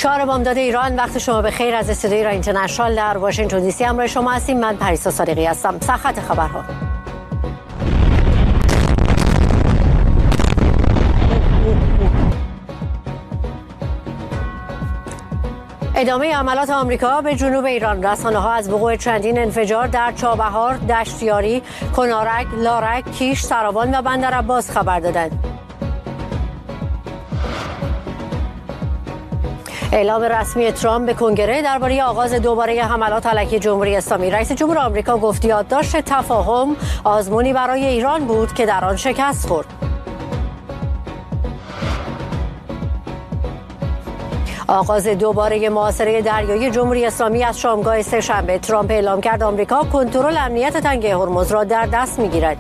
4 بامداد ایران، وقت شما به خیر. از استودیوی ایران اینترنشنال در واشنگتن دی سی همراه شما هستیم. من پریسا صادقی هستم. سرخط خبرها. ادامه حملات آمریکا به جنوب ایران. رسانه‌ها از وقوع چندین انفجار در چابهار، دشتیاری، کنارک، لارک، کیش، سراوان و بندرعباس خبر دادند. اعلام رسمی ترامپ به کنگره درباره آغاز دوباره حملات علیه جمهوری اسلامی. رئیس جمهور آمریکا گفت یادداشت تفاهم آزمونی برای ایران بود که در آن شکست خورد. آغاز دوباره محاصره دریایی جمهوری اسلامی از شامگاه سه‌شنبه. ترامپ اعلام کرد آمریکا کنترل امنیت تنگه هرمز را در دست می‌گیرد.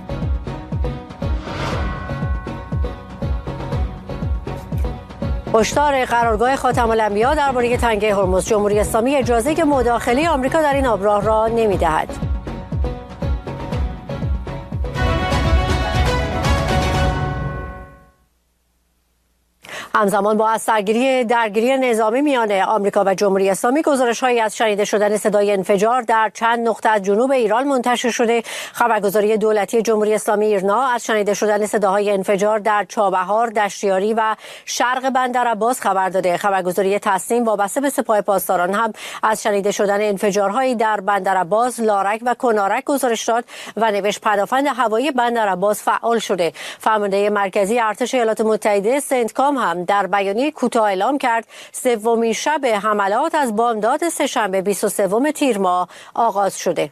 هشدار قرارگاه خاتم الانبیا درباره تنگه هرمز. جمهوری اسلامی اجازه مداخله آمریکا در این آبراه را نمی‌دهد. همزمان با از درگیری نظامی میان آمریکا و جمهوری اسلامی، گزارش‌هایی از شنیده شدن صدای انفجار در چند نقطه از جنوب ایران منتشر شده. خبرگزاری دولتی جمهوری اسلامی ایرنا از شنیده شدن صداهای انفجار در چابهار، دشتیاری و شرق بندرعباس خبر داده. خبرگزاری تصنیم وابسته به سپاه پاسداران هم از شنیده شدن انفجارهایی در بندرعباس، لارک و کنارک گزارش داد و نوشت پدافند هوایی بندرعباس فعال شده. فرمانده مرکزی ارتش ایالات متحده سنتکام هم در بیانیه کوتاه اعلام کرد سومین شب حملات از بامداد سه‌شنبه 23 تیر ماه آغاز شده.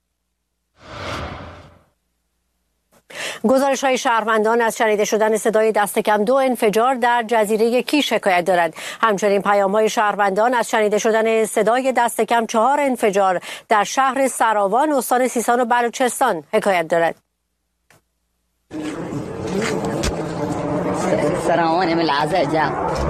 گزارش‌های شهروندان از شنیده شدن صدای دست کم 2 انفجار در جزیره کیش حکایت دارند. همچنین پیام‌های شهروندان از شنیده شدن صدای دست کم 4 انفجار در شهر سراوان، استان سیستان و بلوچستان حکایت دارد. سراوان من العزاء جاء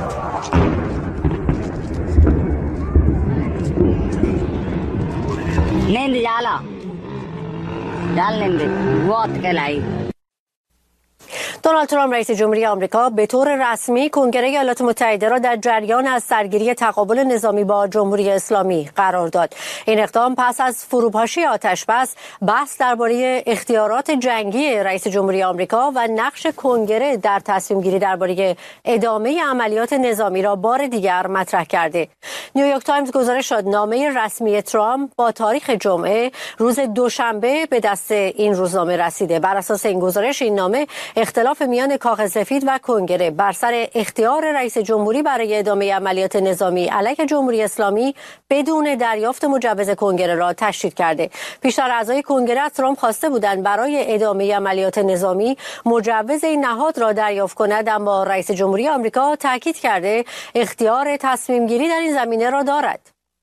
نندي جالا جال نندي وقت كلاي. دونالد ترامپ رئیس جمهوری آمریکا به طور رسمی کنگره ایالات متحده را در جریان از سرگیری تقابل نظامی با جمهوری اسلامی قرار داد. این اقدام پس از فروپاشی آتشبس، بحث درباره اختیارات جنگی رئیس جمهوری آمریکا و نقش کنگره در تصمیم گیری درباره ادامه عملیات نظامی را بار دیگر مطرح کرده. نیویورک تایمز گزارش داد نامه رسمی ترامپ با تاریخ جمعه روز دوشنبه به دست این روزنامه رسیده. بر اساس این گزارش، این نامه اختلاف میان کاخ سفید و کنگره بر سر اختیار رئیس جمهوری برای ادامه عملیات نظامی علیه جمهوری اسلامی بدون دریافت مجوز کنگره را تشدید کرده. پیشتر اعضای کنگره از ترامپ خواسته بودند برای ادامه عملیات نظامی مجوز این نهاد را دریافت کند، اما رئیس جمهوری آمریکا تاکید کرده اختیار تصمیم گیری در این زمینه را دارد.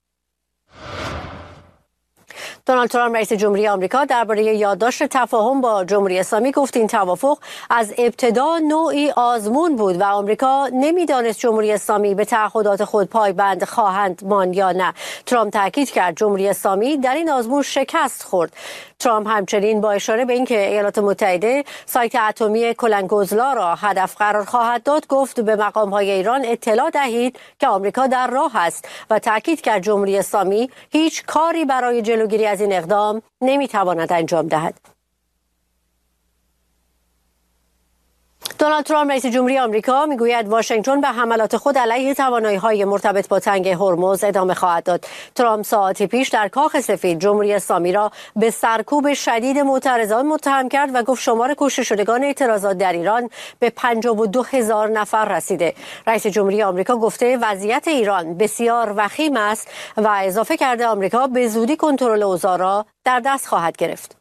دونالد ترامپ رئیس جمهوری آمریکا درباره یادداشت تفاهم با جمهوری اسلامی گفت این توافق از ابتدا نوعی آزمون بود و آمریکا نمیدانست جمهوری اسلامی به تعهدات خود پایبند خواهند ماند یا نه. ترامپ تاکید کرد جمهوری اسلامی در این آزمون شکست خورد. ترامپ همچنین با اشاره به اینکه ایالات متحده سایت اتمی کلنگوزلا را هدف قرار خواهد داد، گفت به مقام‌های ایران اطلاع دهید که آمریکا در راه است و تاکید کرد جمهوری اسلامی هیچ کاری برای جلوگیری از این اقدام نمیتواند انجام دهد. دونالد ترامپ رئیس جمهوری آمریکا میگوید واشنگتن به حملات خود علیه توانایی‌های مرتبط با تنگه هرمز ادامه خواهد داد. ترامپ ساعتی پیش در کاخ سفید جمهوری اسلامی را به سرکوب شدید معترضان متهم کرد و گفت شمار کشته شدگان اعتراضات در ایران به 52,000 نفر رسیده. رئیس جمهوری آمریکا گفته وضعیت ایران بسیار وخیم است و اضافه کرده آمریکا به زودی کنترل اوضاع را در دست خواهد گرفت.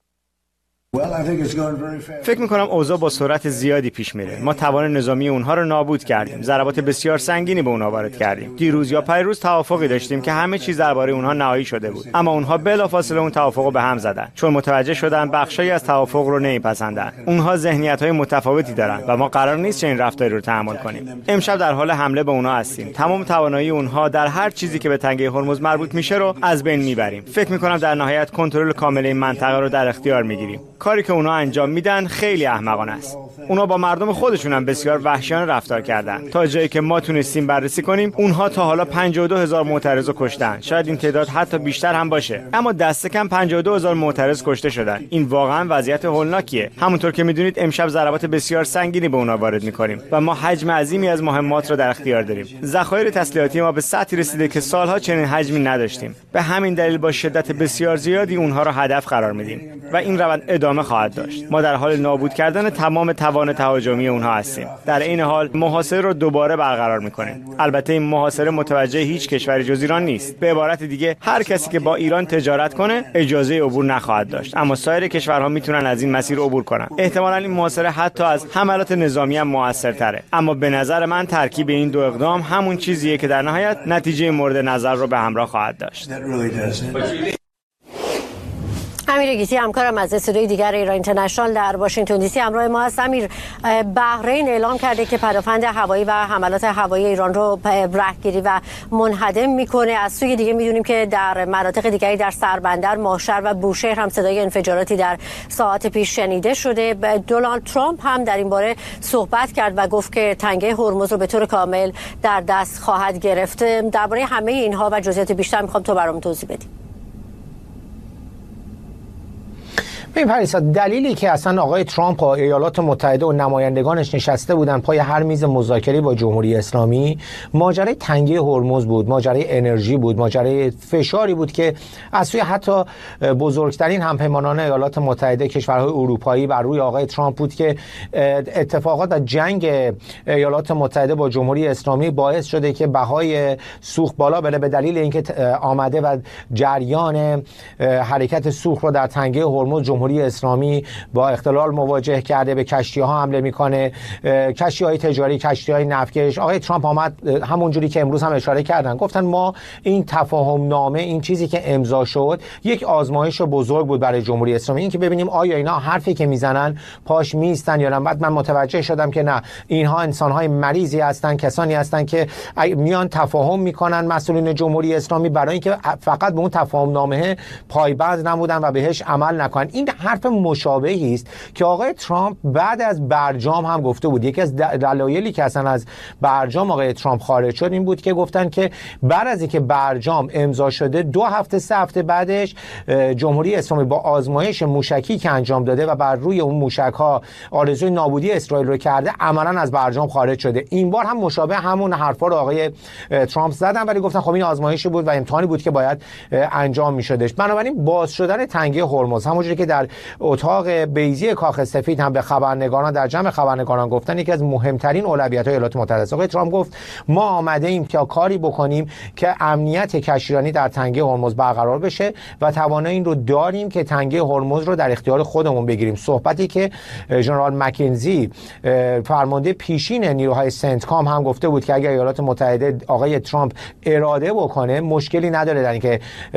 فکر می‌کنم اوضاع با سرعت زیادی پیش میره. ما توان نظامی اونها رو نابود کردیم. ضربات بسیار سنگینی به اونها وارد کردیم. دیروز یا پریروز توافقی داشتیم که همه چیز درباره اونها نهایی شده بود. اما اونها بلافاصله اون توافق رو به هم زدن. چون متوجه شدن بخشایی از توافق رو نمیپسندن. اونها ذهنیت‌های متفاوتی دارن و ما قرار نیست چنین رفتاری رو تحمل کنیم. امشب در حال حمله به اونها هستیم. تمام توانایی اونها در هر چیزی که به تنگه هرمز مربوط میشه رو از بین میبریم. فکر می‌کنم در نهایت کنترل کامل این منطقه رو در اختیار میگیریم. کاری که اونا انجام میدن خیلی احمقانه است. اونا با مردم خودشون هم بسیار وحشیانه رفتار کردن. تا جایی که ما تونستیم بررسی کنیم، اونها تا حالا 52000 معترض رو کشتن. شاید این تعداد حتی بیشتر هم باشه. اما دست کم 52000 معترض کشته شدن. این واقعا وضعیت هولناکیه. همونطور که میدونید امشب ضربات بسیار سنگینی به اونا وارد می‌کنیم و ما حجم عظیمی از مهمات رو در اختیار داریم. ذخایر تسلیحاتی ما به سطحی رسیده که سالها چنین حجمی نداشتیم. به همین دلیل با شدت بسیار زیادی اونها را هدف قرار میدیم و این روند ادامه خواهد داشت. ما در حال نابود کردن تمام توان تهاجمی اونها هستیم. در این حال محاصره رو دوباره برقرار می‌کنیم. البته این محاصره متوجه هیچ کشوری جز ایران نیست. به عبارت دیگه هر کسی که با ایران تجارت کنه اجازه عبور نخواهد داشت، اما سایر کشورها میتونن از این مسیر عبور کنن. احتمالاً این محاصره حتی از حملات نظامی هم موثرتره. اما به نظر من ترکیب این دو اقدام همون چیزیه که در نهایت نتیجه مورد نظر رو به همراه خواهد داشت. امیر گیتی همکارم از استودیوی دیگر ایران اینترنشنال در واشنگتن دی سی همراه ما است. امیر، بحرین اعلام کرده که پدافند هوایی و حملات هوایی ایران رو رهگیری و منهدم میکنه. از سوی دیگه میدونیم که در مناطق دیگری در سربندر، ماهشهر و بوشهر هم صدای انفجاراتی در ساعات پیش شنیده شده. دونالد ترامپ هم در این باره صحبت کرد و گفت که تنگه هرمز رو به طور کامل در دست خواهد گرفت. درباره همه اینها و جزئیات بیشتر میخوام تو برام توضیح بدی. ببین پریسا، دلیلی که اصلا آقای ترامپ و ایالات متحده و نمایندگانش نشسته بودن پای هر میز مذاکره با جمهوری اسلامی ماجرای تنگه هرمز بود، ماجرای انرژی بود، ماجرای فشاری بود که از سوی حتی بزرگترین همپیمانان ایالات متحده، کشورهای اروپایی بر روی آقای ترامپ بود که اتفاقات از جنگ ایالات متحده با جمهوری اسلامی باعث شده که بهای سوخت بالا بره به دلیل اینکه آمده و جریان حرکت سوخت رو در تنگه هرمز جمهوری اسلامی با اختلال مواجه کرده، به کشتی‌ها حمله میکنه، کشتی‌های تجاری، کشتی‌های نفتکش. آقای ترامپ آمد همونجوری که امروز هم اشاره کردن، گفتن ما این تفاهم نامه، این چیزی که امضا شد یک آزمایش بزرگ بود برای جمهوری اسلامی، این که ببینیم آیا اینا حرفی که میزنن پاش میستن یا نه. بعد من متوجه شدم که نه، اینها انسان‌های مریضی هستن، کسانی هستن که میان تفاهم میکنن مسئولین جمهوری اسلامی برای اینکه فقط به اون تفاهم نامه پایبند نمودن و بهش عمل نکنن. این حرف مشابهی است که آقای ترامپ بعد از برجام هم گفته بود. یکی از دلایلی که اصلا از برجام آقای ترامپ خارج شد این بود که گفتن که بعد از اینکه برجام امضا شده 2 هفته 3 هفته بعدش جمهوری اسلامی با آزمایش موشکی که انجام داده و بر روی اون موشک‌ها آرزوی نابودی اسرائیل رو کرده، عملاً از برجام خارج شده. این بار هم مشابه همون حرفا رو آقای ترامپ زدن، ولی گفتن خب این آزمایشی بود و امتحانی بود که باید انجام می‌شدش. بنابراین باز شدن تنگه هرمز، همونجوری که در اتاق بیضی کاخ سفید هم به خبرنگاران در جمع خبرنگاران گفتن، یکی از مهمترین اولویت‌های ایالات متحده است. آقای ترامپ گفت ما آمده ایم که کاری بکنیم که امنیت کشتیرانی در تنگه هرمز برقرار بشه و توانایی این رو داریم که تنگه هرمز رو در اختیار خودمون بگیریم. صحبتی که ژنرال مکنزی فرمانده پیشین نیروهای سنتکام هم گفته بود که اگر ایالات متحده آقای ترامپ اراده بکنه مشکلی نداره در اینکه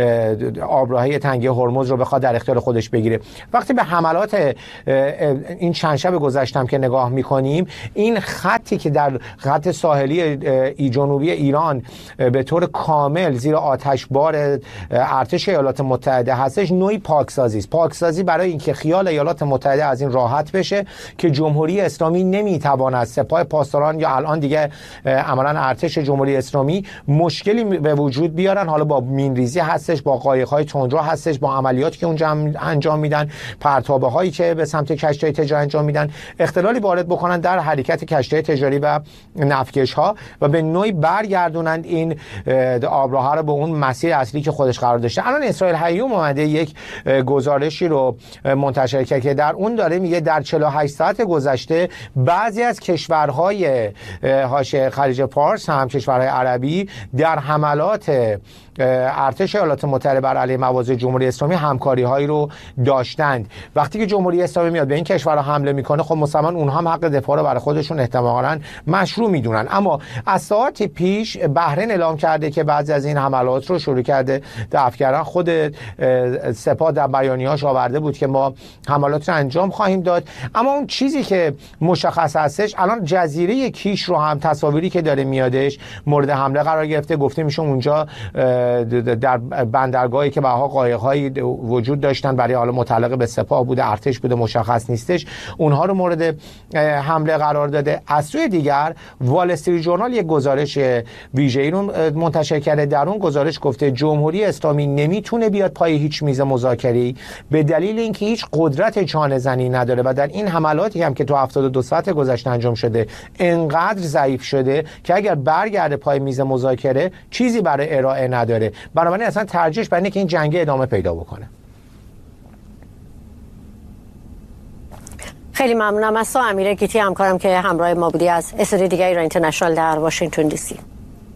آبراهی تنگه هرمز رو بخواد در اختیار خودش بگیره. وقتی به حملات این چند شب گذشتم که نگاه میکنیم، این خطی که در خط ساحلی جنوبی ایران به طور کامل زیر آتشبار ارتش ایالات متحده هستش، نوعی پاکسازی است. پاکسازی برای اینکه خیال ایالات متحده از این راحت بشه که جمهوری اسلامی نمیتواند، سپاه پاسداران یا الان دیگه عملاً ارتش جمهوری اسلامی مشکلی به وجود بیارن. حالا با مینریزی هستش، با قایق‌های تندرو هستش، با عملیاتی که اونجا انجام میدن، پرتابه هایی که به سمت کشتی‌های تجاری انجام میدن، اختلالی وارد بکنن در حرکت کشتی‌های تجاری و نفتکش ها و به نوعی برگردونند این آبراها رو به اون مسیر اصلی که خودش قرار داشته. الان اسرائیل هیوم اومده یک گزارشی رو منتشر کرده که در اون داره میگه در 48 ساعت گذشته بعضی از کشورهای حاشیه خلیج فارس هم، کشورهای عربی، در حملات ارتش ایالات متحده بر علیه مواضع جمهوری اسلامی همکاری هایی رو داشتند. وقتی که جمهوری اسلامی میاد به این کشورها حمله میکنه، خب مسلماً اونها هم حق دفاع رو برای خودشون احتمالاً مشروع میدونن. اما از ساعت پیش بحرین اعلام کرده که بعضی از این حملات رو شروع کرده دفع کردن. خود سپاه در بیانیه‌اش آورده بود که ما حملات رو انجام خواهیم داد. اما اون چیزی که مشخص هستش، الان جزیره کیش رو هم تصاویری که داره میادش مورد حمله قرار گرفته. گفته میشه اونجا در بندرگاهی که بها قایق‌هایی وجود داشتن برای حالا متعلق به سپاه بوده، ارتش بوده، مشخص نیستش، اونها رو مورد حمله قرار داده. از سوی دیگر وال استریت ژورنال یک گزارش ویژه‌ای رو منتشر کرده. در اون گزارش گفته جمهوری اسلامی نمیتونه بیاد پای هیچ میز مذاکره‌ای به دلیل اینکه هیچ قدرت چانه‌زنی نداره و در این حملاتی هم که تو 72 ساعت گذشته انجام شده انقدر ضعیف شده که اگر برگرده پای میز مذاکره چیزی برای ارائه نداره. بنابراین اصلا ترجیحش برای اینه که این جنگ ادامه پیدا بکنه. خیلی ممنونم از تو امیر گیتی، همکارم که همراه ما بودی از استودیو دیگه ایران اینترنشنال در واشنگتن دی سی.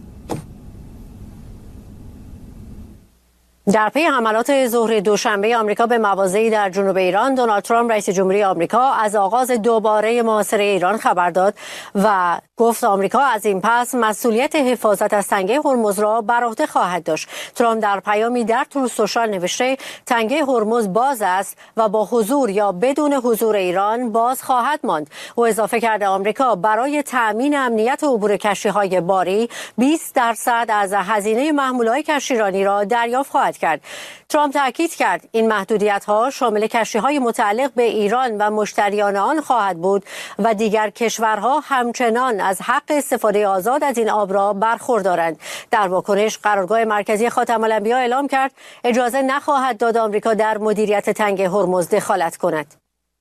در پی حملات ظهر دوشنبه آمریکا به مواضعی در جنوب ایران، دونالد ترامپ رئیس جمهوری آمریکا از آغاز دوباره محاصره ایران خبر داد و گفت آمریکا از این پس مسئولیت حفاظت از تنگه هرمز را بر عهده خواهد داشت. ترامپ در پیامی در تروث سوشال نوشته تنگه هرمز باز است و با حضور یا بدون حضور ایران باز خواهد ماند. او اضافه کرده آمریکا برای تأمین امنیت عبور کشتی‌های باری 20% از هزینه محموله‌های کشتیرانی را دریافت خواهد کرد. ترامپ تاکید کرد این محدودیت‌ها شامل کشتی‌های متعلق به ایران و مشتریان آن خواهد بود و دیگر کشورها همچنان از حق استفاده آزاد از این آب را برخوردارند. در واکنش قرارگاه مرکزی خاتم الانبیا اعلام کرد اجازه نخواهد داد آمریکا در مدیریت تنگه هرمز دخالت کند.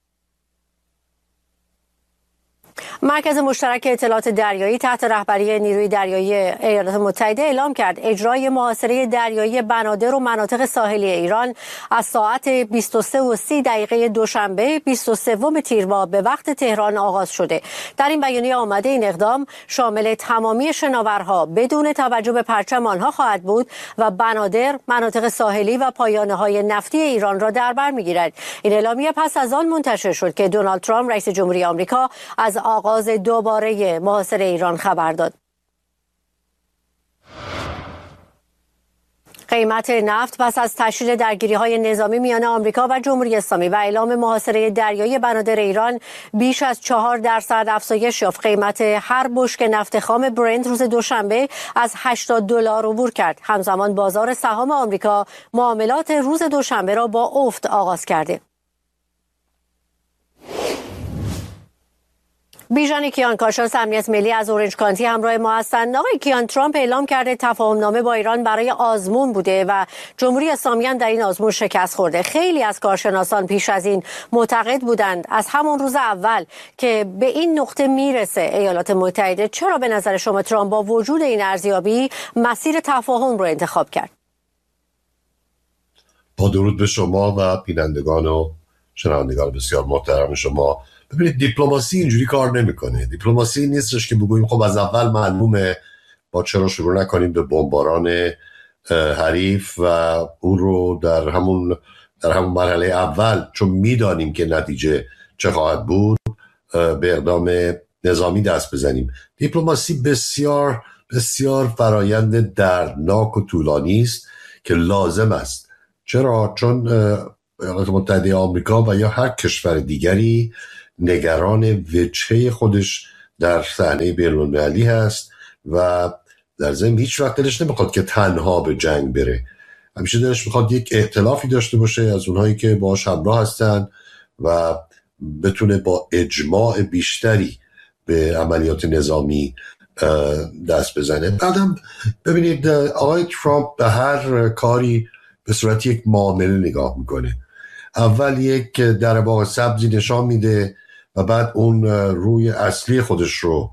مرکز مشترک اطلاعات دریایی تحت رهبری نیروی دریایی ایالات متحده اعلام کرد اجرای محاصره دریایی بنادر و مناطق ساحلی ایران از ساعت 23:30 دوشنبه 23 تیر ماه به وقت تهران آغاز شده. در این بیانیه آمده این اقدام شامل تمامی شناورها بدون توجه به پرچم آنها خواهد بود و بنادر، مناطق ساحلی و پایانه‌های نفتی ایران را در بر می‌گیرد. این اعلامیه پس از آن منتشر شد که دونالد ترامپ رئیس جمهوری آمریکا از آغاز دوباره محاصره ایران خبر داد. قیمت نفت پس از تشدید درگیری‌های نظامی میان آمریکا و جمهوری اسلامی و اعلام محاصره دریایی بنادر ایران بیش از 4% افزایش یافت. قیمت هر بشکه نفت خام برنت روز دوشنبه از $80 عبور کرد. همزمان بازار سهام آمریکا معاملات روز دوشنبه را با افت آغاز کرده. بیژن کیان، کارشناس امنیت ملی از اورنج کانتی همراه ما هستند. آقای کیان، ترامپ اعلام کرده تفاهم‌نامه با ایران برای آزمون بوده و جمهوری اسلامی هم در این آزمون شکست خورده. خیلی از کارشناسان پیش از این معتقد بودند از همون روز اول که به این نقطه میرسه ایالات متحده. چرا به نظر شما ترامپ با وجود این ارزیابی مسیر تفاهم رو انتخاب کرد؟ با درود به شما و بینندگان و شنوندگان بسیار محترم شما. ببینید دیپلماسی اینجوری کار نمیکنه. دیپلماسی نیستش که بگوییم خب از اول معلومه با چرا شروع نکنیم به بمباران حریف و اون رو در همون مرحله اول چون میدانیم که نتیجه چه خواهد بود به اقدام نظامی دست بزنیم. دیپلماسی بسیار بسیار فرایند دردناک و طولانی است که لازم است. چرا؟ چون ایالات متحده آمریکا و یا هر کشور دیگری نگران وجهه خودش در صحنه بین‌المللی هست و در ضمن هیچ وقت دلش نمیخواد که تنها به جنگ بره. همیشه دلش میخواد یک ائتلافی داشته باشه از اونهایی که باهاش همراه هستن و بتونه با اجماع بیشتری به عملیات نظامی دست بزنه. بعدم ببینید آقای ترامپ به هر کاری به صورت یک معامله نگاه میکنه. اول یک در باغ سبزی نشان میده و بعد اون روی اصلی خودش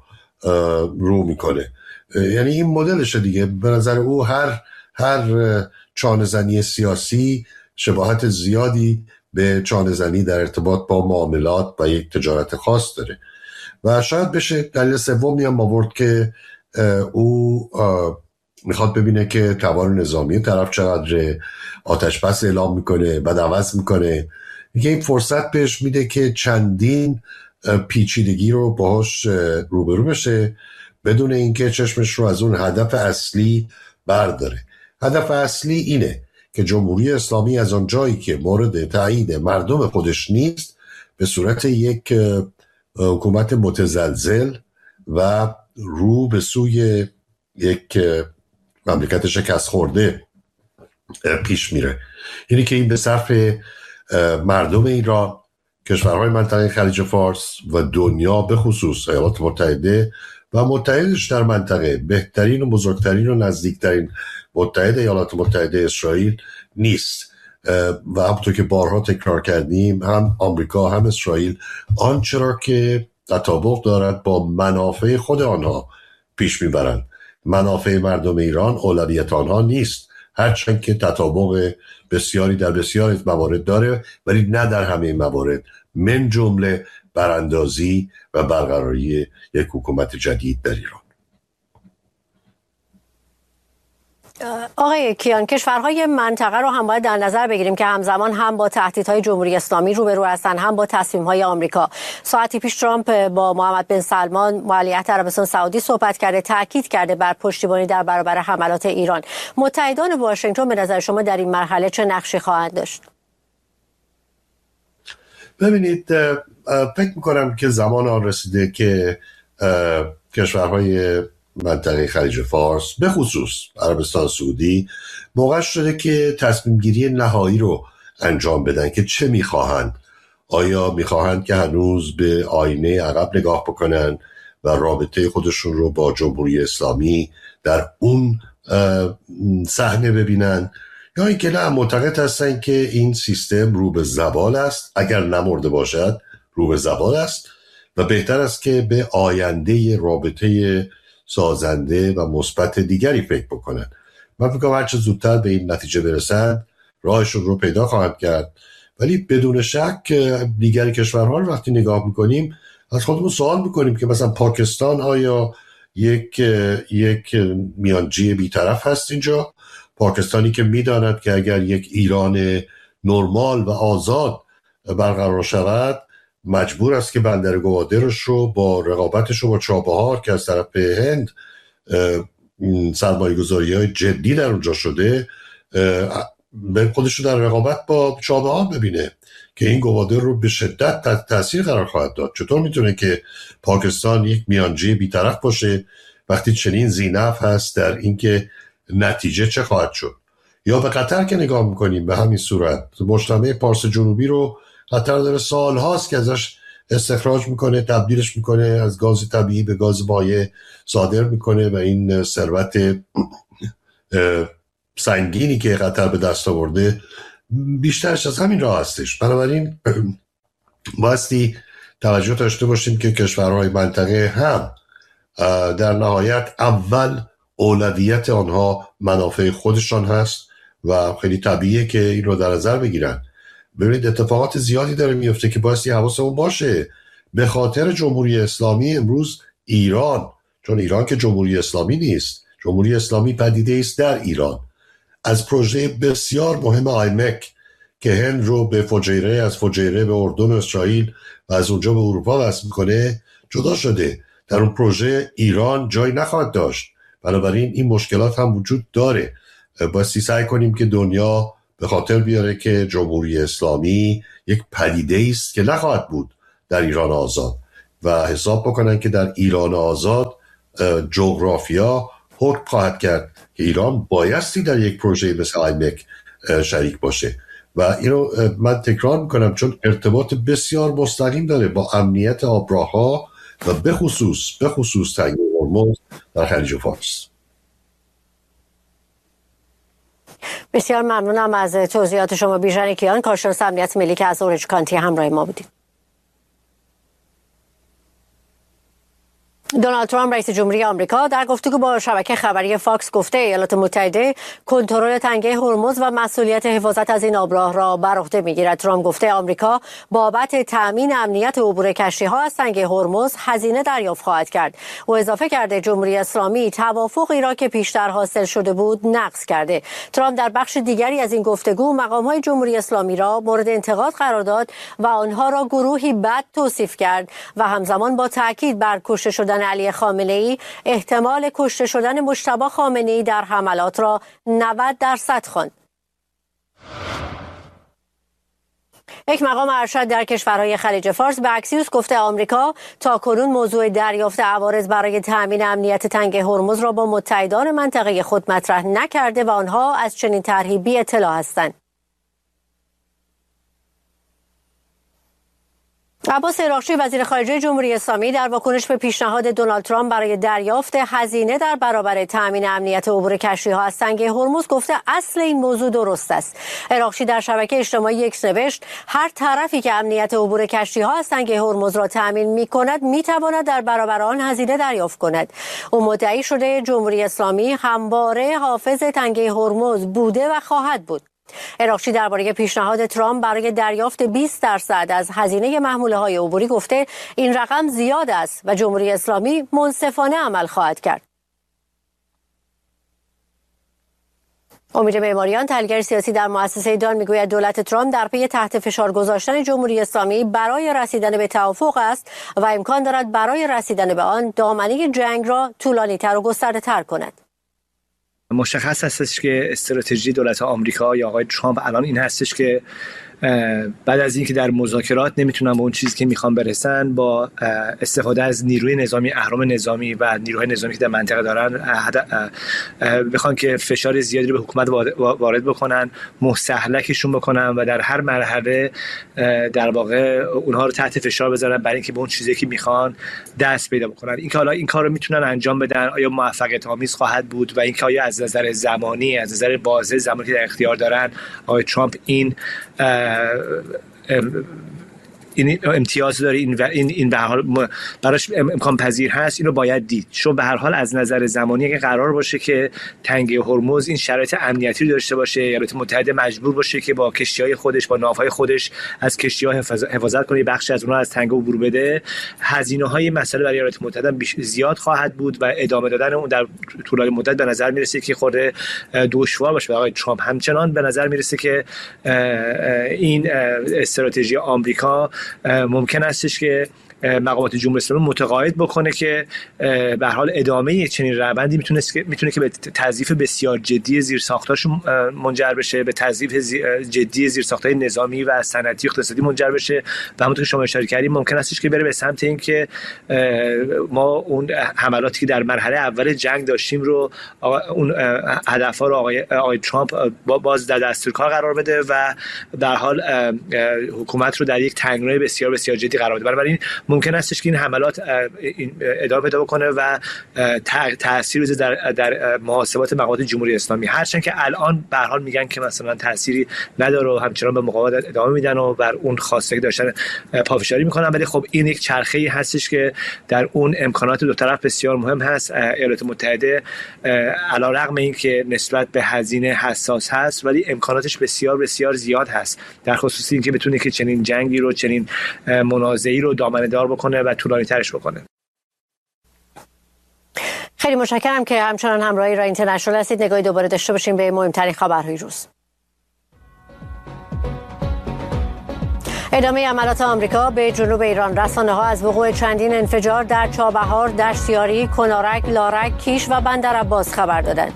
رو میکنه. یعنی این مدلشه دیگه. به نظر او هر چانه‌زنی سیاسی شباهت زیادی به چانه‌زنی در ارتباط با معاملات و یک تجارت خاص داره و شاید بشه دلیل سومی هم آورد که او میخواد ببینه که توان نظامی طرف چقدر آتش بس اعلام میکنه بعد عوض میکنه. میگه این فرصت بهش میده که چندین پیچیدگی رو باهاش روبرو بشه بدون اینکه چشمش رو از اون هدف اصلی برداره. هدف اصلی اینه که جمهوری اسلامی از آن جایی که مورد تایید مردم خودش نیست به صورت یک حکومت متزلزل و رو به سوی یک مملکت شکست خورده پیش میره. یعنی که این به صرف مردم ایران، کشورهای منطقه خلیج فارس و دنیا به خصوص ایالات متحده و متحدش در منطقه، بهترین و بزرگترین و نزدیکترین متحد ایالات متحده اسرائیل نیست. و همونطور که بارها تکرار کردیم، هم آمریکا هم اسرائیل آنچه را که تطابق دارد با منافع خود آنها پیش میبرند. منافع مردم ایران اولویت آنها نیست، هرچند که تطابق بسیاری در بسیاری موارد داره، ولی نه در همه موارد، من جمله براندازی و برقراری یک حکومت جدید در ایران. آقای کیان، کشورهای منطقه رو هم باید در نظر بگیریم که همزمان هم با تهدیدهای جمهوری اسلامی روبرو هستند، هم با تصمیم‌های آمریکا. ساعتی پیش ترامپ با محمد بن سلمان ولیعهد عربستان سعودی صحبت کرده، تاکید کرده بر پشتیبانی در برابر حملات ایران. متحدان واشنگتن به نظر شما در این مرحله چه نقشی خواهند داشت؟ ببینید، فکر میکنم که زمان آن رسیده که کشورهای منطقه خلیج فارس به خصوص عربستان سعودی موقع شده که تصمیم گیری نهایی رو انجام بدن که چه میخواهند. آیا میخواهند که هنوز به آینه عقب نگاه بکنن و رابطه خودشون رو با جمهوری اسلامی در اون صحنه ببینن، یا اینکه نه، معتقد هستن که این سیستم رو به زوال است، اگر نمرده باشد رو به زوال است و بهتر است که به آینده رابطه سازنده و مثبت دیگری فکر بکنن. من فکر کنم هرچه زودتر به این نتیجه برسند راهشون رو پیدا خواهند کرد. ولی بدون شک دیگر کشورها رو وقتی نگاه میکنیم از خودمون سوال میکنیم که مثلا پاکستان آیا یک میانجی بیطرف هست اینجا؟ پاکستانی که میداند که اگر یک ایران نرمال و آزاد برقرار شود مجبور است که بندر گوادرش رو با رقابتش رو با چابهار که از طرف هند سرمایه‌گذاری‌های جدی در اونجا شده، به خودش رو در رقابت با چابهار ببینه که این گوادر رو به شدت تحت تاثیر قرار خواهد داد. چطور میتونه که پاکستان یک میانجی بیطرف باشه وقتی چنین زینف هست در اینکه نتیجه چه خواهد شد؟ یا به قطر که نگاه میکنیم به همین صورت، مجتمع پارس جنوبی رو قطر داره سالهاست که ازش استخراج میکنه، تبدیلش میکنه، از گاز طبیعی به گاز مایع صادر میکنه و این ثروت سنگینی که قطر به دست آورده بیشترش از همین راه هستش. بنابراین بایستی توجه داشته باشیم که کشورهای منطقه هم در نهایت اول اولویت آنها منافع خودشان هست و خیلی طبیعیه که این رو در نظر بگیرن. ببینید اتفاقات زیادی داره میفته که بایستی حواسمون باشه. به خاطر جمهوری اسلامی امروز ایران، چون ایران که جمهوری اسلامی نیست، جمهوری اسلامی پدیده است در ایران، از پروژه بسیار مهم آیمک که هند رو به فجیره، از فجیره به اردن و اسرائیل و از اونجا به اروپا وصل میکنه جدا شده. در اون پروژه ایران جای نخواهد داشت. بنابراین این مشکلات هم وجود داره. بایستی سعی کنیم که دنیا به خاطر بیاره که جمهوری اسلامی یک پدیده است که نخواهد بود در ایران آزاد و حساب بکنن که در ایران آزاد جغرافیا حکم خواهد کرد که ایران بایستی در یک پروژه مثل آیمک شریک باشه. و اینو من تکرار میکنم چون ارتباط بسیار مستقیم داره با امنیت آبراه‌ها و به خصوص تنگه هرمز در خلیج فارس. بسیار ممنونم از توضیحات شما بیژن کیان، کارشناس امنیت ملی که از اورنج کانتی همراه ما بودید. دونالد ترامپ رئیس جمهوری آمریکا در گفتگو با شبکه خبری فاکس گفته ایالات متحده کنترل تنگه هرمز و مسئولیت حفاظت از این آبراه را بر عهده می‌گیرد. ترامپ گفته آمریکا بابت تأمین امنیت عبور کشتی‌ها از تنگه هرمز هزینه دریافت خواهد کرد. او اضافه کرده جمهوری اسلامی توافقی را که پیشتر حاصل شده بود نقض کرده. ترامپ در بخش دیگری از این گفتگو مقام‌های جمهوری اسلامی را مورد انتقاد قرار داد و آنها را گروهی بد توصیف کرد و همزمان با تاکید بر کشته شدن علی خامنه‌ای احتمال کشته شدن مجتبی خامنه‌ای در حملات را 90% خواند. یک مقام ارشد در کشورهای خلیج فارس به اکسیوس گفته آمریکا تاکنون موضوع دریافت عوارض برای تأمین امنیت تنگه هرمز را با متحدان منطقه خود مطرح نکرده و آنها از چنین طرحی بی اطلاع هستند. عباس عراقچی وزیر خارجه جمهوری اسلامی در واکنش به پیشنهاد دونالد ترامپ برای دریافت هزینه در برابر تامین امنیت عبور کشتی‌ها از تنگه هرمز گفته اصل این موضوع درست است. عراقچی در شبکه اجتماعی ایکس نوشت هر طرفی که امنیت عبور کشتی‌ها از تنگه هرمز را تامین می‌کند می‌تواند در برابر آن هزینه دریافت کند. او مدعی شده جمهوری اسلامی همواره حافظ تنگه هرمز بوده و خواهد بود. عراقچی درباره پیشنهاد ترامپ برای دریافت 20% از هزینه محموله‌های عبوری گفته این رقم زیاد است و جمهوری اسلامی منصفانه عمل خواهد کرد. امید معماریان تحلیلگر سیاسی در مؤسسه دان میگوید دولت ترامپ در پی تحت فشار گذاشتن جمهوری اسلامی برای رسیدن به توافق است و امکان دارد برای رسیدن به آن دامنه جنگ را طولانی‌تر و گسترده‌تر کند. مشخص هستش که استراتژی دولت آمریکا یا آقای ترامپ الان این هستش که بعد از اینکه در مذاکرات نمیتونن به اون چیزی که میخوان برسن با استفاده از نیروی نظامی، اهرم نظامی و نیروهای نظامی که در منطقه دارن بخوان که فشار زیادی رو به حکومت وارد بکنن، مستهلکشون بکنن و در هر مرحله در واقع اونها رو تحت فشار بذارن برای اینکه به اون چیزی که میخوان دست پیدا بکنن. اینکه حالا این کار رو میتونن انجام بدن آیا موفقیت آمیز خواهد بود و اینکه آیا از نظر زمانی، از نظر بازه زمانی که در اختیار دارن آقای ترامپ این امتیاز داره، این به هر حال براش امکان پذیر هست، اینو باید دید. چون به هر حال از نظر زمانی اگه قرار باشه که تنگه هرمز این شرایط امنیتی رو داشته باشه، ایالات متحده مجبور باشه که با کشتی‌های خودش، با ناوهای خودش از کشتی‌ها حفاظت کنه، بخشی از اونها از تنگه عبور بده، هزینه‌های مسئله برای ایالات متحده زیاد خواهد بود و ادامه دادن اون در طولانی مدت به نظر میرسه که خورده دشوار باشه. آقای ترامپ همچنان به نظر میرسه که این استراتژی آمریکا ممکن استش که مقامات جمهوری اسلامی متقاعد بکنه که به هر حال ادامه چنین روندی میتونه که به تضعیف بسیار جدی زیرساختاش منجر بشه، به تضعیف جدی زیرساختای نظامی و صنعتی اقتصادی منجر بشه و همونطور که شما اشاره کردید ممکن استش که بره به سمت اینکه ما اون حملاتی که در مرحله اول جنگ داشتیم رو اون هدف‌ها رو آقای ترامپ باز در دستورکار قرار بده و در حال حکومت رو در یک تنگنای بسیار بسیار جدی قرار بده. بنابراین ممکن استش که این حملات ادامه پیدا بکنه و تأثیر بذاره در محاسبات مقامات جمهوری اسلامی، هرچند که الان به هر حال میگن که مثلا تأثیری نداره و همچنان به مقاومت ادامه میدن و بر اون خواسته داشتن پافشاری میکنن. ولی خب این یک چرخه‌ای هستش که در اون امکانات دو طرف بسیار مهم هست. ایالات متحده علیرغم اینکه نسبت به هزینه حساس هست ولی امکاناتش بسیار بسیار زیاد هست، در خصوص اینکه بتونه که چنین جنگی رو، چنین منازعه‌ای رو دامنه دار بکنه و طولانی ترش بکنه. خیلی متشکرم که همچنان همراهی رای اینترنشنال هستید. نگاهی دوباره داشته باشیم به مهمترین خبرهای روز. ادامه حملات آمریکا به جنوب ایران. رسانه‌ها از وقوع چندین انفجار در چابهار، دشتیاری، کنارک، لارک، کیش و بندرعباس خبر دادند.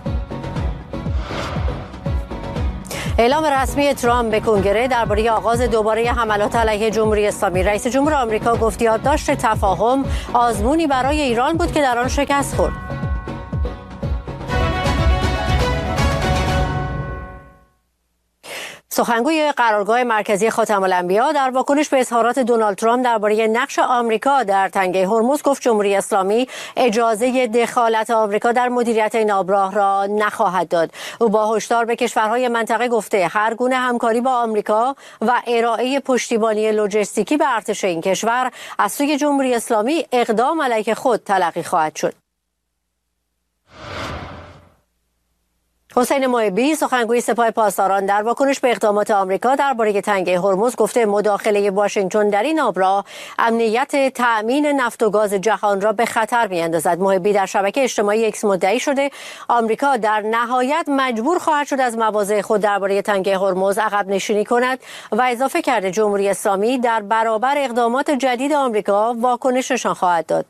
اعلام رسمی ترامپ به کنگره درباره آغاز دوباره حملات علیه جمهوری اسلامی. رئیس جمهور آمریکا گفت یادداشت تفاهم آزمونی برای ایران بود که در آن شکست خورد. سخنگوی قرارگاه مرکزی خاتم الانبیا در واکنش به اظهارات دونالد ترامپ درباره نقش آمریکا در تنگه هرمز گفت جمهوری اسلامی اجازه دخالت آمریکا در مدیریت این آبراه را نخواهد داد. او با هشدار به کشورهای منطقه گفته هر گونه همکاری با آمریکا و ارائه پشتیبانی لوجستیکی به ارتش این کشور از سوی جمهوری اسلامی اقدام علیه خود تلقی خواهد شد. حسین محبی سخنگوی سپاه پاسداران در واکنش به اقدامات آمریکا درباره تنگه هرمز گفته مداخله واشنگتن در این آبراه امنیت تأمین نفت و گاز جهان را به خطر می‌اندازد. محبی در شبکه اجتماعی اکس مدعی شده آمریکا در نهایت مجبور خواهد شد از مواضع خود درباره تنگه هرمز عقب نشینی کند و اضافه کرده جمهوری اسلامی در برابر اقدامات جدید آمریکا واکنششان خواهد داد.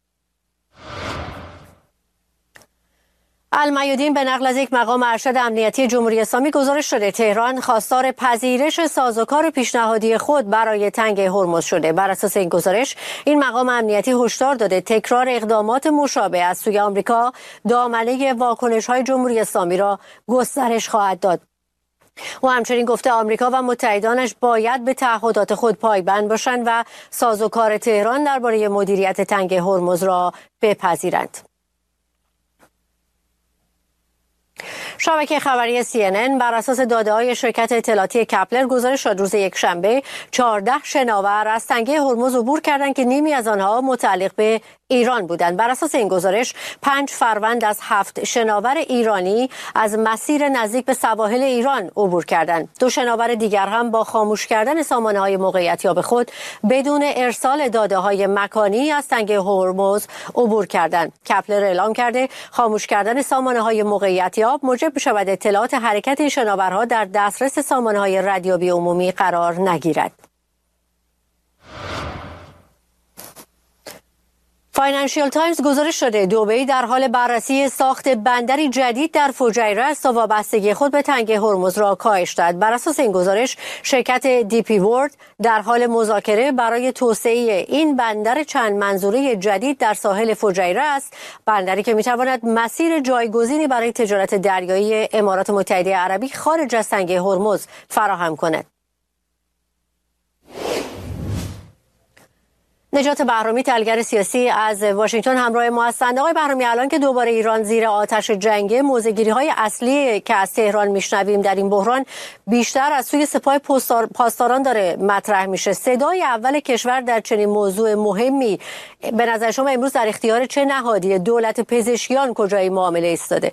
المیادین به نقل از یک مقام ارشد امنیتی جمهوری اسلامی گزارش شده تهران خواستار پذیرش سازوکار پیشنهادی خود برای تنگه هرمز شده. بر اساس این گزارش این مقام امنیتی هشدار داده تکرار اقدامات مشابه از سوی آمریکا دامنه واکنش‌های جمهوری اسلامی را گسترش خواهد داد. او همچنین گفته آمریکا و متحدانش باید به تعهدات خود پایبند باشند و سازوکار تهران درباره مدیریت تنگه هرمز را بپذیرند. شبکه خبری CNN بر اساس داده‌های شرکت اطلاعاتی کپلر گزارش داد روز یکشنبه 14 شناور از تنگه هرمز عبور کردند که نیمی از آنها متعلق به ایران بودند. بر اساس این گزارش 5 فروند از 7 شناور ایرانی از مسیر نزدیک به سواحل ایران عبور کردند. 2 شناور دیگر هم با خاموش کردن سامانه‌های موقعیتیاب خود بدون ارسال داده‌های مکانی از تنگه هرمز عبور کردند. کپلر اعلام کرده خاموش کردن سامانه‌های موقعیتیاب موجب بشود اطلاعات حرکت این شناورها در دسترس سامانه‌های ردیابی عمومی قرار نگیرد. فاینانشیال تایمز گزارش داده دبی در حال بررسی ساخت بندری جدید در فجیره است تا وابستگی خود به تنگه هرمز را کاهش دهد. بر اساس این گزارش شرکت دیپی ورد در حال مذاکره برای توسعه این بندر چند منظوره جدید در ساحل فجیره است، بندری که میتواند مسیر جایگزینی برای تجارت دریایی امارات متحده عربی خارج از تنگه هرمز فراهم کند. نجات بهرامی، تحلیلگر سیاسی از واشنگتن همراه ما هستند. آقای بهرامی، الان که دوباره ایران زیر آتش جنگ، موضع‌گیری‌های اصلی که از تهران میشنویم در این بحران بیشتر از سوی سپاه پاسداران داره مطرح میشه. صدای اول کشور در چنین موضوع مهمی به نظر شما امروز در اختیار چه نهادی؟ دولت پزشکیان کجای معامله ایستاده؟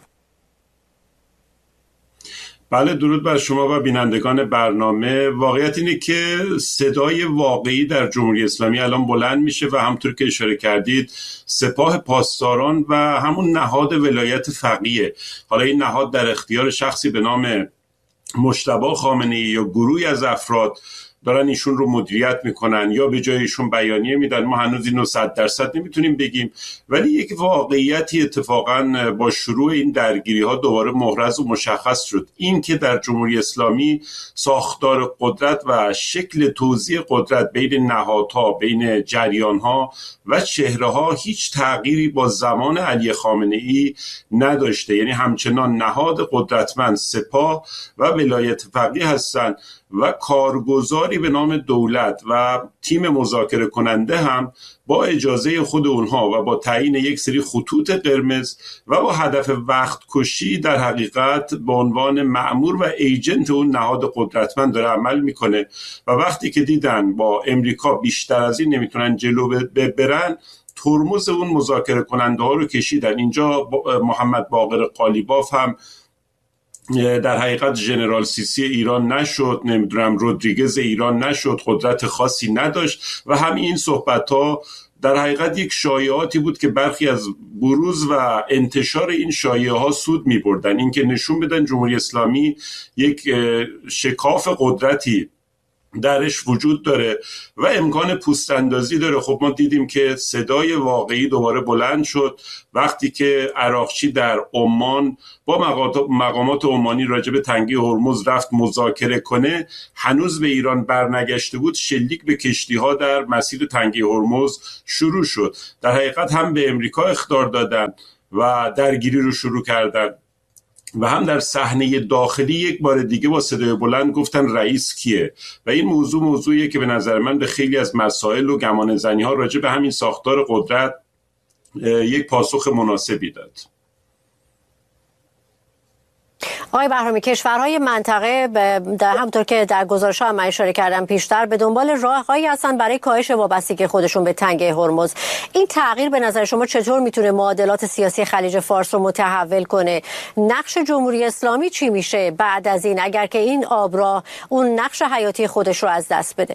بله، درود بر شما و بینندگان برنامه. واقعیت اینه که صدای واقعی در جمهوری اسلامی الان بلند میشه و همطور که اشاره کردید سپاه پاسداران و همون نهاد ولایت فقیه، حالا این نهاد در اختیار شخصی به نام مجتبی خامنه‌ای یا گروهی از افراد دارن ایشون رو مدیریت میکنن یا به جای ایشون بیانیه میدن. ما هنوز اینو 100% نمیتونیم بگیم، ولی یک واقعیتی اتفاقا با شروع این درگیری ها دوباره محرز و مشخص شد. این که در جمهوری اسلامی ساختار قدرت و شکل توزیع قدرت بین نهادها، بین جریانها و چهره ها هیچ تغییری با زمان علی خامنه‌ای نداشته. یعنی همچنان نهاد قدرتمند سپاه و ولایت فقیه هستند و کارگزاری به نام دولت و تیم مذاکره کننده هم با اجازه خود اونها و با تعیین یک سری خطوط قرمز و با هدف وقت کشی در حقیقت به عنوان مأمور و ایجنت اون نهاد قدرتمند داره عمل میکنه و وقتی که دیدن با امریکا بیشتر از این نمیتونن جلو برن، ترمز اون مذاکره کننده ها رو کشیدن. اینجا محمد باقر قالیباف هم در حقیقت ژنرال سیسی ایران نشد، نمیدونم رودریگز ایران نشد، قدرت خاصی نداشت و همین این صحبت ها در حقیقت یک شایعاتی بود که برخی از بروز و انتشار این شایعه ها سود می بردن، این که نشون بدن جمهوری اسلامی یک شکاف قدرتی درش وجود داره و امکان پوست اندازی داره. خب ما دیدیم که صدای واقعی دوباره بلند شد وقتی که عراقچی در عمان با مقامات عمانی راجع به تنگه هرمز رفت مذاکره کنه، هنوز به ایران برنگشته بود، شلیک به کشتی‌ها در مسیر تنگه هرمز شروع شد. در حقیقت هم به امریکا اخطار دادن و درگیری رو شروع کردن و هم در صحنه داخلی یک بار دیگه با صدای بلند گفتن رئیس کیه و این موضوعیه که به نظر من به خیلی از مسائل و گمانه‌زنی ها راجع به همین ساختار قدرت یک پاسخ مناسبی داد. آقای بهرامی، کشورهای منطقه همونطور که در گزارش‌ها هم اشاره کردم پیشتر به دنبال راه‌هایی هستن برای کاهش وابستگی خودشون به تنگه هرمز. این تغییر به نظر شما چطور میتونه معادلات سیاسی خلیج فارس رو متحول کنه؟ نقش جمهوری اسلامی چی میشه بعد از این اگر که این آبراه اون نقش حیاتی خودش رو از دست بده؟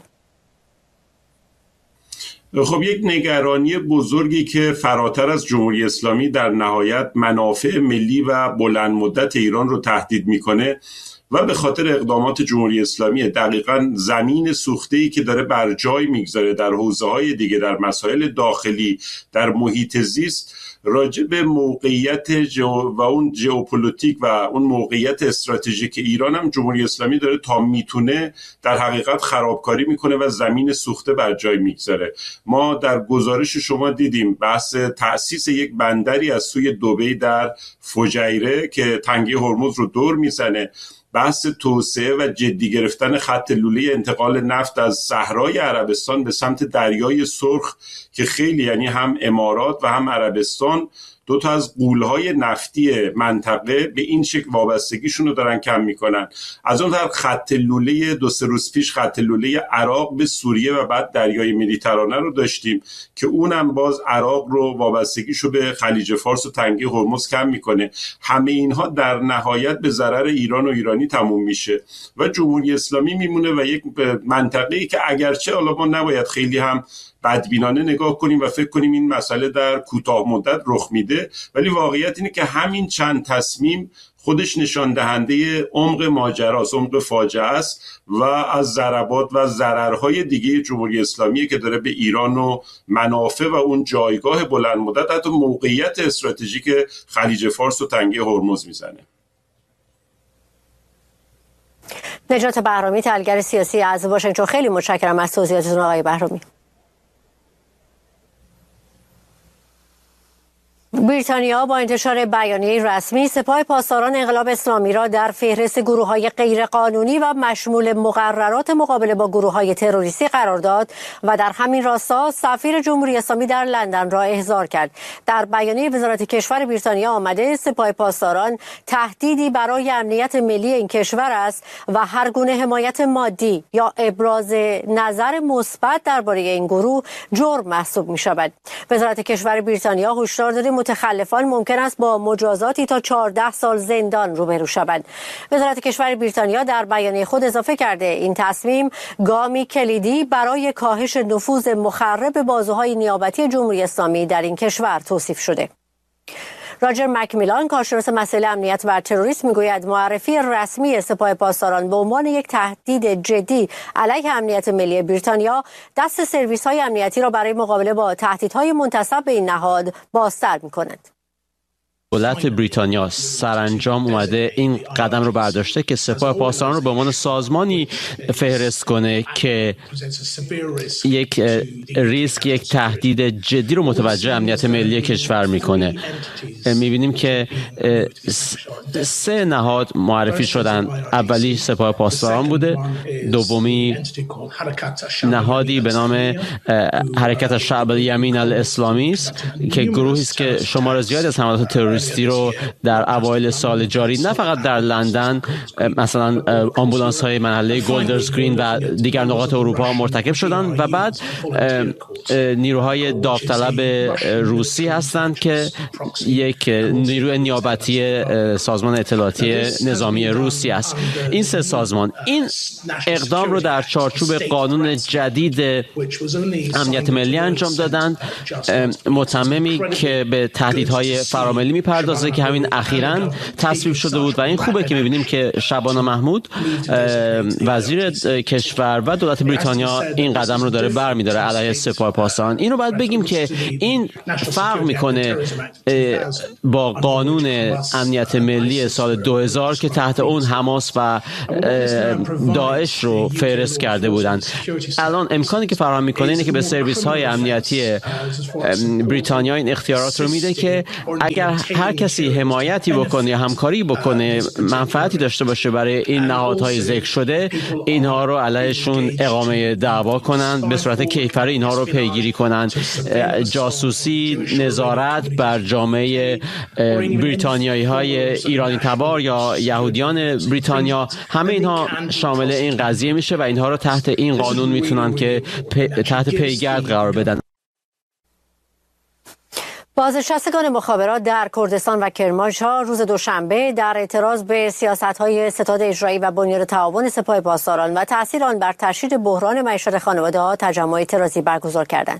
خب یک نگرانی بزرگی که فراتر از جمهوری اسلامی در نهایت منافع ملی و بلند مدت ایران رو تهدید میکنه و به خاطر اقدامات جمهوری اسلامی دقیقاً زمین سوخته‌ای که داره بر جای میگذاره در حوزه‌های دیگه، در مسائل داخلی، در محیط زیست، راجع به موقعیت و اون ژئوپلیتیک و اون موقعیت استراتژیک ایران هم جمهوری اسلامی داره تا میتونه در حقیقت خرابکاری میکنه و زمین سوخته بر جای میگذاره. ما در گزارش شما دیدیم بحث تأسیس یک بندری از سوی دبی در فجیره که تنگه هرمز رو دور میزنه. بحث توسعه و جدی گرفتن خط لوله انتقال نفت از صحرای عربستان به سمت دریای سرخ که خیلی، یعنی هم امارات و هم عربستان، دو تا از غول‌های نفتی منطقه، به این شکل وابستگیشون رو دارن کم میکنن. از اون طرف خط لوله 2-3 روز پیش خط لوله عراق به سوریه و بعد دریای مدیترانه رو داشتیم که اونم باز عراق رو وابستگیشو به خلیج فارس و تنگه هرمز کم میکنه. همه اینها در نهایت به ضرر ایران و ایرانی تموم میشه و جمهوری اسلامی میمونه و یک منطقه‌ای که اگرچه حالا ما نباید خیلی هم بدبینانه نگاه کنیم و فکر کنیم این مسئله در کوتاه مدت رخ میده، ولی واقعیت اینه که همین چند تصمیم خودش نشان دهنده عمق ماجراست، عمق فاجعه است و از ضربات و ضررهای دیگه جمهوری اسلامی که داره به ایران و منافع و اون جایگاه بلند مدت، حتی موقعیت استراتژیک خلیج فارس و تنگه هرمز میزنه. نجات بهرامی، تحلیلگر سیاسی از واشنگتن، خیلی متشکرم از توضیحاتتون آقای بهرامی. بریتانیا با انتشار بیانیه رسمی سپاه پاسداران انقلاب اسلامی را در فهرست گروه‌های غیرقانونی و مشمول مقررات مقابله با گروه‌های تروریستی قرار داد و در همین راستا سفیر جمهوری اسلامی در لندن را احضار کرد. در بیانیه وزارت کشور بریتانیا آمده سپاه پاسداران تهدیدی برای امنیت ملی این کشور است و هر گونه حمایت مادی یا ابراز نظر مثبت درباره این گروه جرم محسوب می‌شود. وزارت کشور بریتانیا هشدار داده متخلفان ممکن است با مجازاتی تا 14 سال زندان روبرو شوند. وزارت کشور بریتانیا در بیانیه خود اضافه کرده این تصمیم گامی کلیدی برای کاهش نفوذ مخرب بازوهای نیابتی جمهوری اسلامی در این کشور توصیف شده. راجر مکمیلان، کارشناس مسائل امنیت و تروریسم، میگوید معرفی رسمی سپاه پاسداران به عنوان یک تهدید جدی علیه امنیت ملی بریتانیا دست سرویس‌های امنیتی را برای مقابله با تهدیدهای منتسب به این نهاد بازتر می‌کند. دولت بریتانیا سرانجام اومده این قدم رو برداشته که سپاه پاسداران رو به عنوان سازمانی فهرست کنه که یک ریسک، یک تهدید جدی رو متوجه امنیت ملی کشور میکنه. میبینیم که 3 نهاد معرفی شدن. اولی سپاه پاسداران بوده، دومی نهادی به نام حرکت شعب الیمین الاسلامی است که گروهی است که شمار زیادی از حملات تروریستی رو در اوایل سال جاری نه فقط در لندن، مثلا آمبولانس های محله گولدرز گرین و دیگر نقاط اروپا مرتکب شدن و بعد نیروهای داوطلب روسی هستند که یک نیروی نیابتی سازمان اطلاعاتی نظامی روسی است. این 3 سازمان این اقدام رو در چارچوب قانون جدید امنیت ملی انجام دادند، متممی که به تهدیدهای فراملی میپردازه که همین اخیراً تصویب شده بود و این خوبه که میبینیم که شبانه محمود وزیر کشور و دولت بریتانیا این قدم رو داره برمی‌داره علیه سپاه پاسداران. این رو باید بگیم که این فرق میکنه با قانون امنیت ملی سال 2000 که تحت اون حماس و داعش رو فهرست کرده بودند. الان امکانی که فراهم میکنه اینه که به سرویس های امنیتی بریتانیا این اختیارات رو میده که اگر هر کسی حمایتی بکنه یا همکاری بکنه، منفعتی داشته باشه برای این نهادهای ذکر شده، اینها رو علیهشون اقامه دعوا کنند، به صورت کیفری اینها رو پیگیری کنند. جاسوسی، نظارت بر جامعه بریتانیایی های ایرانی تبار یا یهودیان بریتانیا، همه اینها شامل این قضیه میشه و اینها رو تحت این قانون میتونن که تحت پیگرد قرار بدن. بازنشستگان مخابرات در کردستان و کرمانشاه روز دوشنبه در اعتراض به سیاست‌های ستاد اجرایی و بنیاد تعاون سپاه پاسداران و تأثیر آن بر تشدید بحران معیشت خانواده‌ها تجمع اعتراضی برگزار کردند.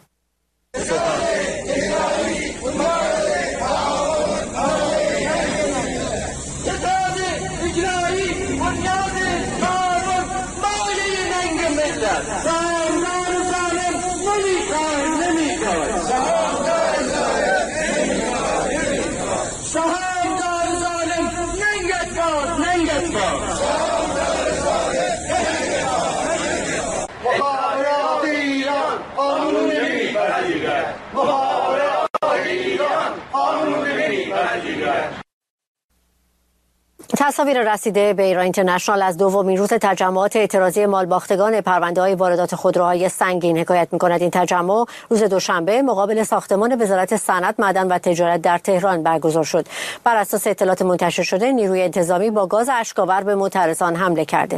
تصاویر رسیده به ایران اینترنشنال از دومین روز تجمعات اعتراضی مالباختگان پرونده‌های واردات خودروهای سنگین حکایت می‌کند. این تجمع روز دوشنبه مقابل ساختمان وزارت صنعت، معدن و تجارت در تهران برگزار شد. بر اساس اطلاعات منتشر شده، نیروی انتظامی با گاز اشک‌آور به معترضان حمله کرده.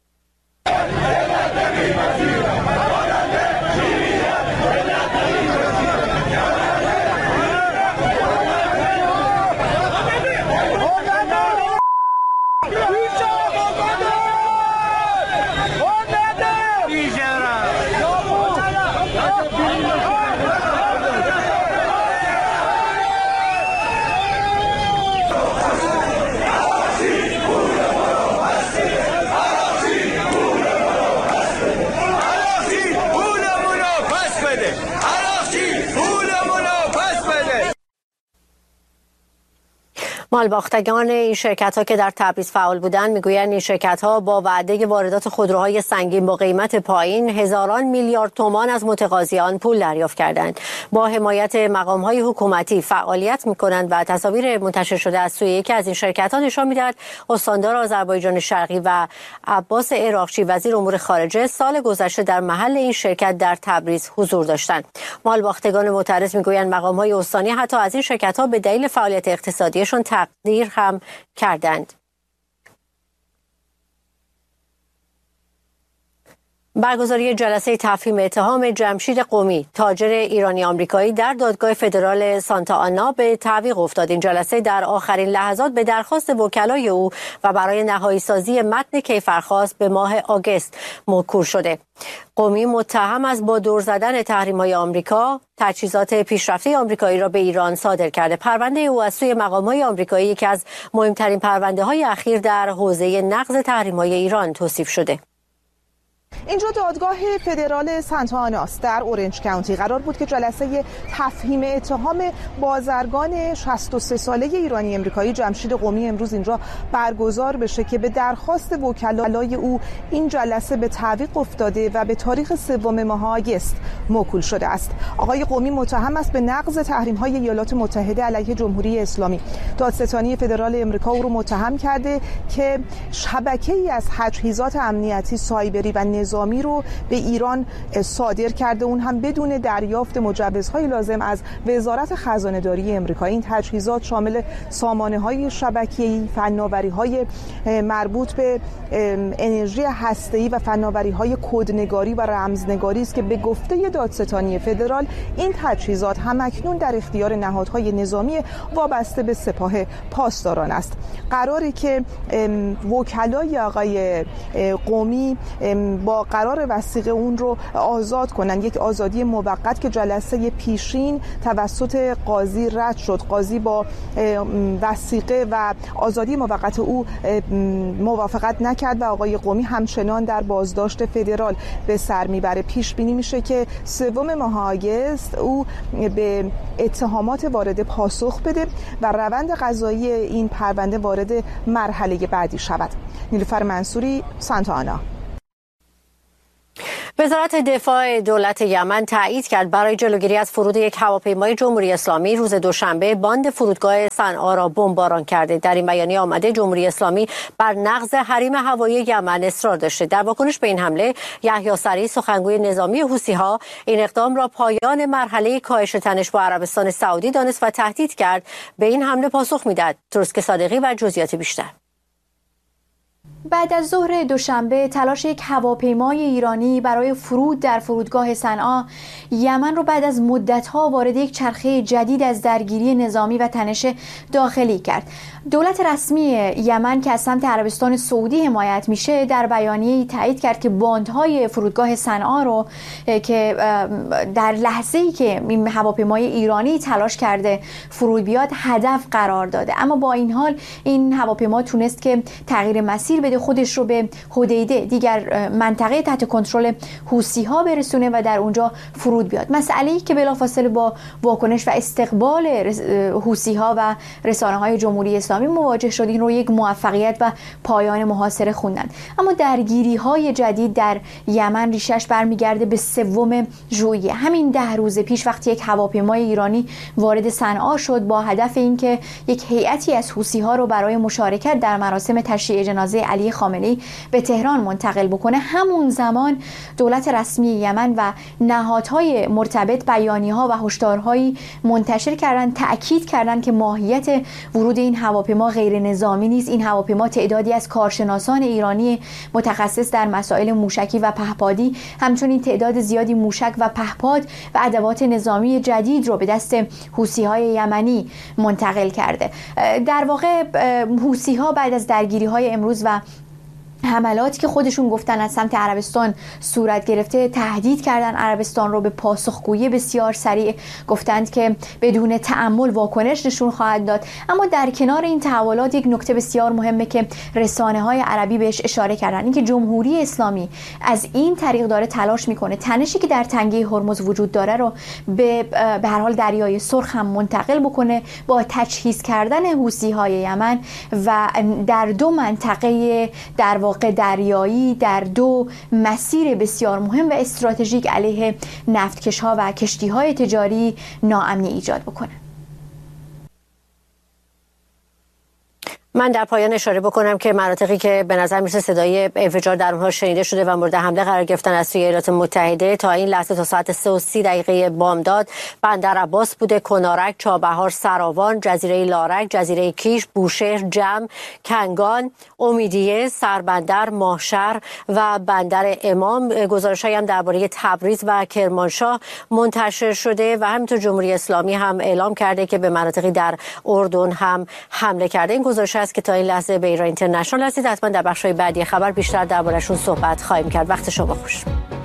مالباختگان این شرکت‌ها که در تبریز فعال بودند میگویند این شرکت‌ها با وعده واردات خودروهای سنگین با قیمت پایین هزاران میلیارد تومان از متقاضیان پول دریافت کردند. با حمایت مقام‌های حکومتی فعالیت می‌کنند و تصاویر منتشر شده از سوی یکی از این شرکت‌ها نشان می‌دهد استاندار آذربایجان شرقی و عباس عراقچی وزیر امور خارجه سال گذشته در محل این شرکت در تبریز حضور داشتند. مالباختگان معترض می‌گویند مقام‌های استانی حتی از این شرکت‌ها به دلیل فعالیت اقتصادیشان تقدیر هم کردند. برگزاری جلسه تفهیم اتهام جمشید قمی، تاجر ایرانی آمریکایی، در دادگاه فدرال سانتا آنا به تعویق افتاد. این جلسه در آخرین لحظات به درخواست وکلای او و برای نهایی سازی متن کیفرخواست به ماه آگوست موکول شده. قمی متهم از با دور زدن تحریم‌های آمریکا تجهیزات پیشرفته آمریکایی را به ایران صادر کرده. پرونده او از سوی مقام‌های آمریکایی یکی از مهمترین پرونده‌های اخیر در حوزه نقض تحریم‌های ایران توصیف شده. اینجا دادگاه فدرال سانتا آناست در اورنج کانتی. قرار بود که جلسه تفهیم اتهام بازرگان 63 ساله ایرانی امریکایی جمشید قمی امروز اینجا برگزار بشه که به درخواست وکلای او این جلسه به تعویق افتاده و به تاریخ 3 ماه آگوست موکول شده است. آقای قمی متهم است به نقض تحریم‌های ایالات متحده علیه جمهوری اسلامی. دادستانی فدرال امریکا او رو متهم کرده که شبکه‌ای از تجهیزات امنیتی، سایبری و نظامی رو به ایران صادر کرده، اون هم بدون دریافت مجوزهای لازم از وزارت خزانه‌داری امریکا. این تجهیزات شامل سامانه‌های شبکه‌ای، فناوری‌های مربوط به انرژی هسته‌ای و فناوری‌های کدنگاری و رمزنگاری است که به گفته دادستانی فدرال این تجهیزات همکنون در اختیار نهادهای نظامی وابسته به سپاه پاسداران است. قراره که وکلای آقای قمی با قرار وثیقه اون رو آزاد کنن، یک آزادی موقت که جلسه پیشین توسط قاضی رد شد. قاضی با وثیقه و آزادی موقت او موافقت نکرد و آقای قمی همچنان در بازداشت فدرال به سر میبره. پیش بینی میشه که 3 ماه آگوست او به اتهامات وارد پاسخ بده و روند قضایی این پرونده وارد مرحله بعدی شود. نیلوفر منصوری، سانتا آنا. وزارت دفاع دولت یمن تایید کرد برای جلوگیری از فرود یک هواپیمای جمهوری اسلامی روز دوشنبه باند فرودگاه صنعا را بمباران کرده. در این بیانیه آمده جمهوری اسلامی بر نقض حریم هوایی یمن اصرار داشته. در واکنش به این حمله، یحیی سریع سخنگوی نظامی حوثی‌ها این اقدام را پایان مرحله کاهش تنش با عربستان سعودی دانست و تهدید کرد به این حمله پاسخ می‌دهد. ترسک صادقی و جزئیات بیشتر. بعد از ظهر دوشنبه تلاش یک هواپیمای ایرانی برای فرود در فرودگاه صنعا یمن رو بعد از مدت‌ها وارد یک چرخه جدید از درگیری نظامی و تنش داخلی کرد. دولت رسمی یمن که از سمت عربستان سعودی حمایت میشه در بیانیه‌ای تایید کرد که باندهای فرودگاه صنعا رو که در لحظه‌ای که این هواپیمای ایرانی تلاش کرده فرود بیاد هدف قرار داده. اما با این حال این هواپیما تونست که تغییر مسیر بده قواعد خودش رو به حدیده، دیگر منطقه تحت کنترل حوثی‌ها برسونه و در اونجا فرود بیاد. مسئله‌ای که بلافاصله با واکنش و استقبال حوثی‌ها و رسانه‌های جمهوری اسلامی مواجه شد، این رو یک موفقیت و پایان محاصره خوندن. اما درگیری‌های جدید در یمن ریشش برمیگرده به 3 ژوئیه. همین 10 روز پیش وقتی یک هواپیمای ایرانی وارد صنعا شد با هدف اینکه یک هیئتی از حوثی‌ها رو برای مشارکت در مراسم تشییع جنازه علی خامنه‌ای به تهران منتقل بکنه، همون زمان دولت رسمی یمن و نهادهای مرتبط بیانیه‌ها و هشدارهایی منتشر کردند، تأکید کردند که ماهیت ورود این هواپیما غیر نظامی نیست. این هواپیما تعدادی از کارشناسان ایرانی متخصص در مسائل موشکی و پهپادی، همچنین تعداد زیادی موشک و پهپاد و ادوات نظامی جدید رو به دست حوثی‌های یمنی منتقل کرده. در واقع حوثی‌ها بعد از درگیری‌های امروز و حملاتی که خودشون گفتن از سمت عربستان صورت گرفته، تهدید کردن عربستان رو به پاسخگویی بسیار سریع، گفتند که بدون تأمل واکنش نشون خواهد داد. اما در کنار این تحولات یک نکته بسیار مهمه که رسانه‌های عربی بهش اشاره کردن، اینکه جمهوری اسلامی از این طریق داره تلاش میکنه تنشی که در تنگه هرمز وجود داره رو به هر حال دریای سرخ هم منتقل بکنه با تجهیز کردن حوثی‌های یمن و در 2 منطقه در واقع دریایی، در 2 مسیر بسیار مهم و استراتژیک علیه نفتکش‌ها و کشتی‌های تجاری ناامنی ایجاد بکنه. من در پایان اشاره بکنم که مناطقی که به نظر میرسه صدای انفجار در اونها شنیده شده و مورد حمله قرار گرفتن از سوی ایالات متحده تا این لحظه تا ساعت 3:30 بامداد بندر عباس بوده، کنارک، چابهار، سراوان، جزیره لارک، جزیره کیش، بوشهر، جم، کنگان، امیدیه، سربندر، ماهشهر و بندر امام. گزارش‌هایی هم درباره تبریز و کرمانشاه منتشر شده و همینطور جمهوری اسلامی هم اعلام کرده که به مناطقی در اردن هم حمله کرده. این گزارش است که تا این لحظه به ایران اینترنشنال هستید. حتما در بخش‌های بعدی خبر بیشتر درباره‌شون صحبت خواهیم کرد. وقت شما خوش.